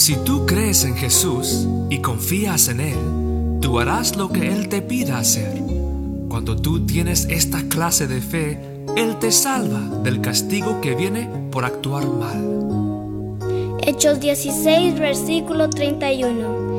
Si tú crees en Jesús y confías en Él, tú harás lo que Él te pida hacer. Cuando tú tienes esta clase de fe, Él te salva del castigo que viene por actuar mal. Hechos 16, versículo 31.